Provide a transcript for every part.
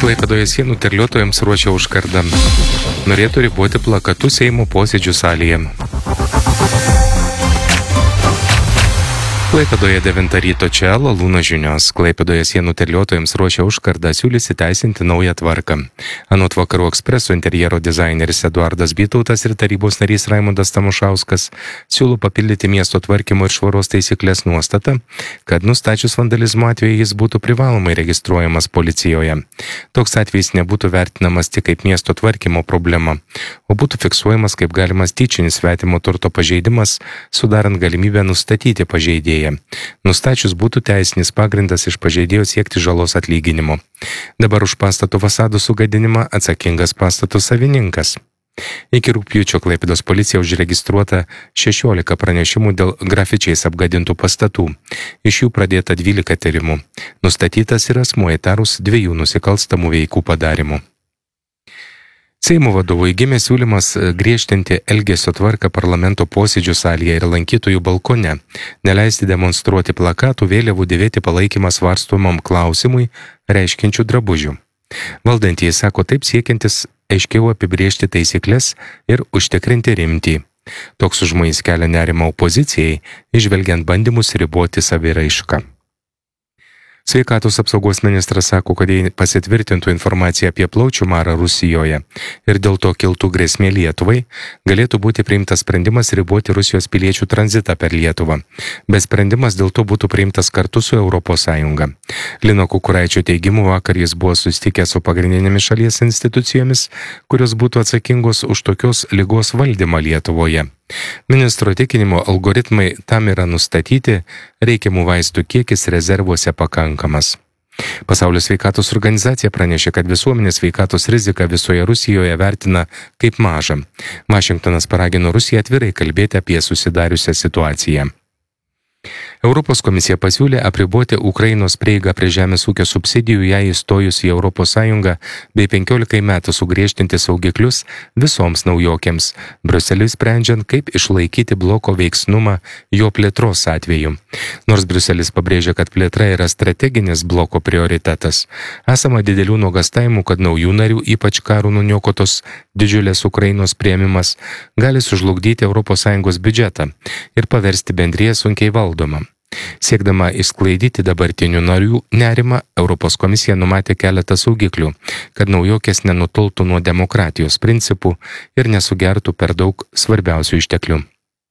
Klaipėdoje sienų terliotojams ruošia užkardą. Norėtų riboti plakatus Seimo posėdžių salėje. Klaipėdoje 9 ryto čia Lalūno žinios. Klaipėdoje sienų terliotojams ruošia užkardą, siūlys įteisinti naują tvarką. Anot Vakarų Ekspreso interjero dizaineris Eduardas Bytautas ir tarybos narys Raimundas Tamošauskas siūlo papildyti miesto tvarkymo ir švaros taisyklės nuostatą, kad nustačius vandalizmo atveju jis būtų privalomai registruojamas policijoje. Toks atvejis nebūtų vertinamas tik kaip miesto tvarkymo problema, o būtų fiksuojamas kaip galimas tyčinis svetimo turto pažeidimas, sudarant galimybę nustatyti pažeidėją. Nustačius būtų teisinis pagrindas iš pažeidėjo siekti žalos atlyginimo. Dabar už pastato fasadų sugadinimą atsakingas pastato savininkas. Iki rugpjūčio Klaipėdos policija užregistruota 16 pranešimų dėl grafičiais apgadintų pastatų. Iš jų pradėta 12 tyrimų. Nustatytas ir asmuo įtarus 2 nusikalstamų veikų padarimų. Seimo vadovui gimė siūlymas griežtinti elgesio tvarką parlamento posėdžių salėje ir lankytojų balkone, neleisti demonstruoti plakatų, vėliavų, dėvėti palaikymą svarstomam klausimui reiškiančių drabužių. Valdantieji sako taip siekiantis aiškiau apibrėžti taisyklės ir užtikrinti rimtį. Toks užmojis kelia nerimą opozicijai, išvelgiant bandymus riboti saviraišką. Sveikatos apsaugos ministras sako, kad jei pasitvirtintų informacija apie plaučių marą Rusijoje ir dėl to kiltų grėsmė Lietuvai, galėtų būti priimtas sprendimas riboti Rusijos piliečių tranzitą per Lietuvą. Bet sprendimas dėl to būtų priimtas kartu su Europos Sąjunga. Lino Kukuraičio teigimu vakar jis buvo susitikęs su pagrindinėmis šalies institucijomis, kurios būtų atsakingos už tokios ligos valdymą Lietuvoje. Ministro tikinimu algoritmai tam yra nustatyti, reikiamų vaistų kiekis rezervuose pakankamas. Pasaulio sveikatos organizacija pranešė, kad visuomenės sveikatos riziką visoje Rusijoje vertina kaip mažą. Vašingtonas paragino Rusiją atvirai kalbėti apie susidariusią situaciją. Europos komisija pasiūlė apriboti Ukrainos prieigą prie žemės ūkio subsidijų jai įstojus į Europos Sąjungą bei 15 metų sugriežtinti saugiklius visoms naujokėms, Briuseliui sprendžiant, kaip išlaikyti bloko veiksnumą jo plėtros atveju. Nors Briuselis pabrėžia, kad plėtra yra strateginis bloko prioritetas, esama didelių nuogąstavimų, kad naujų narių, ypač karų nuniokotos didžiulės Ukrainos priėmimas, gali sužlugdyti Europos Sąjungos biudžetą ir paversti bendriją sunkiai valdomą. Siekdama išsklaidyti dabartinių narių nerimą, Europos komisija numatė keletą saugiklių, kad naujokės nenutoltų nuo demokratijos principų ir nesugertų per daug svarbiausių išteklių.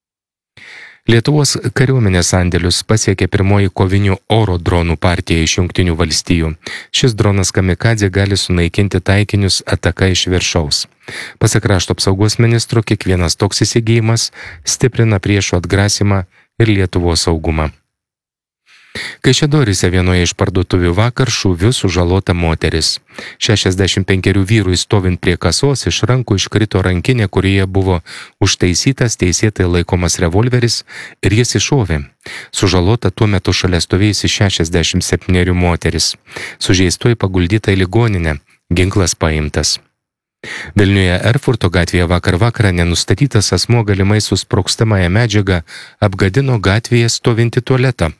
Lietuvos kariuomenės sandėlius pasiekė pirmoji kovinių oro dronų partija iš Jungtinių valstijų. Šis dronas kamikadzė gali sunaikinti taikinius ataka iš viršaus. Pasak krašto apsaugos ministro, kiekvienas toks įsigijimas stiprina priešų atgrasymą ir Lietuvos saugumą. Kaišiadoryse vienoje iš parduotuvių vakar šūviu sužalota moteris. 65 vyrui stovint prie kasos iš rankų iškrito rankinė, kurioje buvo užtaisytas teisėtai laikomas revolveris ir jis iššovė. Sužalota tuo metu šalia stovėjusi 67 moteris. Sužeistoji paguldyta į ligoninę, ginklas paimtas. Vilniuje Erfurto gatvėje vakar vakarą nenustatytas asmuo galimai su sprogstamąją medžiagą apgadino gatvėje stovintį tualetą.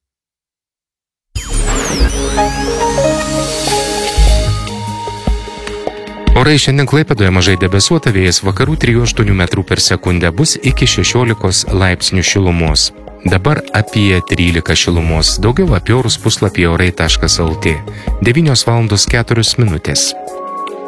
Orai šiandien Klaipėdoje mažai debesuota, vėjas vakarų 3–8 metrų per sekundę, bus iki 16 laipsnių šilumos. Dabar apie 13 šilumos. Daugiau apie orus puslapyje orai.lt. 9:04 minutės.